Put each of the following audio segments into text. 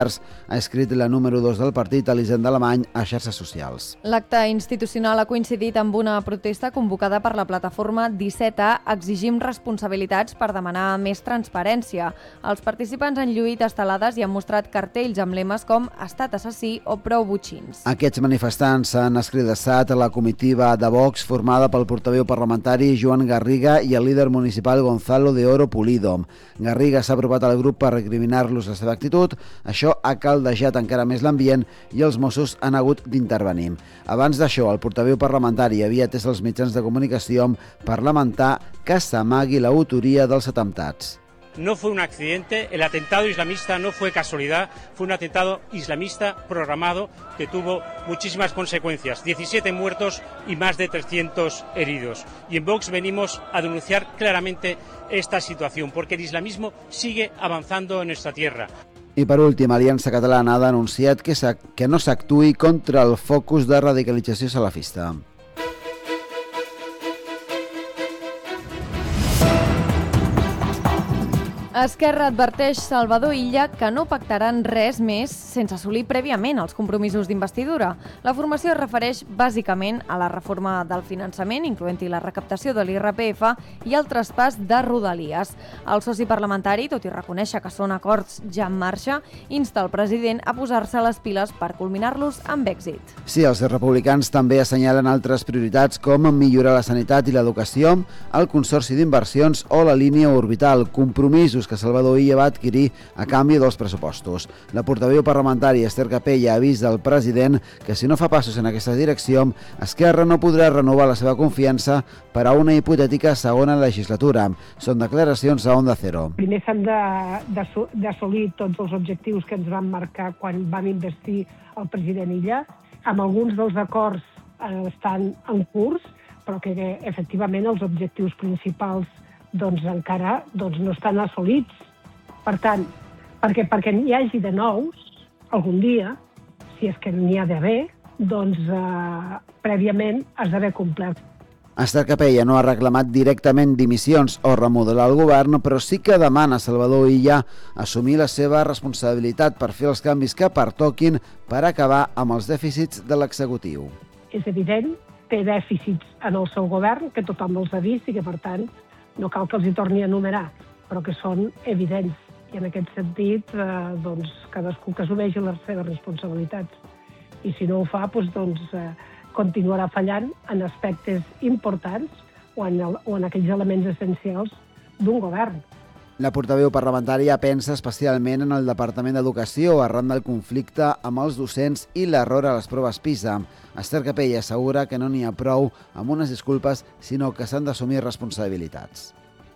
ha escrit la número 2 del partit, Elisenda Alemany, a xarxes socials. L'acte institucional ha coincidit amb una protesta convocada per la plataforma 17A Exigim responsabilitats per demanar més transparència. Els participants han lluït estelades i han mostrat cartells amb lemes com Estat assassí o Prou botxins. Aquests manifestants s'han escridassat a la comitiva de Vox formada pel portaveu parlamentari Joan Garriga i el líder municipal Gonzalo de Oro Pulido. Garriga s'ha aprovat al grup per recriminar-los la seva actitud. Això ha caldejat encara més l'ambient i els Mossos han hagut d'intervenir. Abans d'això, el portaveu parlamentari havia atès els mitjans de comunicació per lamentar que s'amagui l'autoria dels atemptats. No fue un accidente, el atentado islamista no fue casualidad, fue un atentado islamista programado que tuvo muchísimas consecuencias, 17 muertos y más de 300 heridos. Y en Vox venimos a denunciar claramente esta situación, porque el islamismo sigue avanzando en nuestra tierra. I per últim, Aliança Catalana ha denunciat que no s'actuï contra el focus de radicalització salafista. Esquerra adverteix Salvador Illa que no pactaran res més sense assolir prèviament els compromisos d'investidura. La formació es refereix bàsicament a la reforma del finançament, incloent-hi la recaptació de l'IRPF i el traspàs de Rodalies. El soci parlamentari, tot i reconèixer que són acords ja en marxa, insta el president a posar-se les piles per culminar-los amb èxit. Sí, els republicans també assenyalen altres prioritats com millorar la sanitat i l'educació, el consorci d'inversions o la línia orbital, compromisos que Salvador Illa va adquirir a canvi dels pressupostos. La portaveu parlamentària Esther Capella avisa al president que si no fa passos en aquesta direcció, Esquerra no podrà renovar la seva confiança per a una hipotètica segona legislatura. Són declaracions a Onda Cero. Primer s'han d'assolir tots els objectius que ens van marcar quan vam investir el president Illa. Amb alguns dels acords estan en curs, però que efectivament els objectius principals encara no estan assolits. Per tant, perquè n'hi hagi de nous, algun dia, si és que n'hi ha d'haver, prèviament has d'haver complert. Esther Capella no ha reclamat directament dimissions o remodelar el govern, però sí que demana a Salvador Illa assumir la seva responsabilitat per fer els canvis que pertoquin per acabar amb els dèficits de l'executiu. És evident, té dèficits en el seu govern, que tothom els ha vist i que, per tant, no cal que els hi torni a enumerar, però que són evidents. I en aquest sentit, cadascú que assumeixi les seves responsabilitats. I si no ho fa, continuarà fallant en aspectes importants o en aquells elements essencials d'un govern. La portaveu parlamentària pensa especialment en el Departament d'Educació arran del conflicte amb els docents i l'error a les proves PISA. Esther Capella assegura que no n'hi ha prou amb unes disculpes, sinó que s'han d'assumir responsabilitats.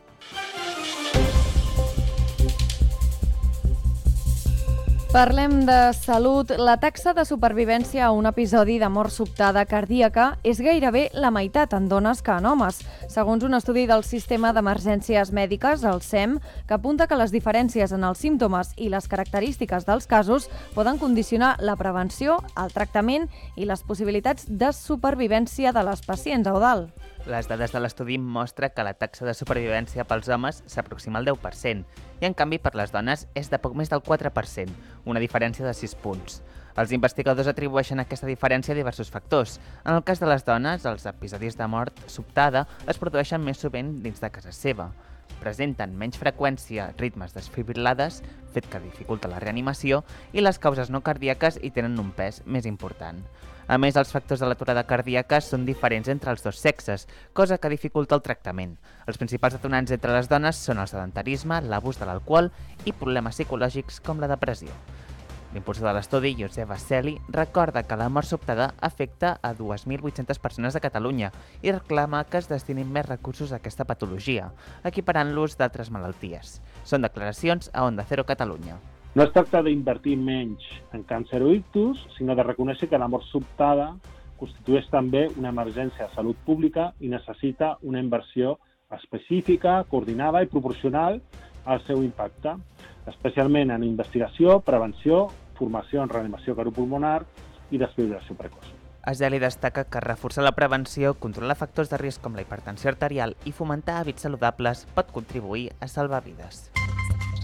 Parlem de salut. La taxa de supervivència a un episodi de mort sobtada cardíaca és gairebé la meitat en dones que en homes, segons un estudi del Sistema d'Emergències Mèdiques, el SEM, que apunta que les diferències en els símptomes i les característiques dels casos poden condicionar la prevenció, el tractament i les possibilitats de supervivència de les pacients. Eudald. Les dades de l'estudi mostren que la taxa de supervivència pels homes s'aproxima al 10% i, en canvi, per les dones és de poc més del 4%, una diferència de 6 punts. Els investigadors atribueixen aquesta diferència a diversos factors. En el cas de les dones, els episodis de mort sobtada es produeixen més sovint dins de casa seva. Presenten menys freqüència, ritmes desfibrilades, fet que dificulta la reanimació, i les causes no cardíaques hi tenen un pes més important. A més, els factors de l'aturada cardíaca són diferents entre els dos sexes, cosa que dificulta el tractament. Els principals detonants entre les dones són el sedentarisme, l'abús de l'alcohol i problemes psicològics com la depressió. L'impulsor de l'estudi, Josep Basseli, recorda que la mort sobtada afecta a 2.800 persones a Catalunya i reclama que es destinin més recursos a aquesta patologia, equiparant-los d'altres malalties. Són declaracions a Onda Cero Catalunya. No es tracta d'invertir menys en càncer o ictus, sinó de reconèixer que la mort sobtada constitueix també una emergència de salut pública i necessita una inversió específica, coordinada i proporcional al seu impacte, especialment en investigació, prevenció, formació en reanimació cardiopulmonar i desfibrilació precoç. Basseli destaca que reforçar la prevenció, controlar factors de risc com la hipertensió arterial i fomentar hàbits saludables pot contribuir a salvar vides.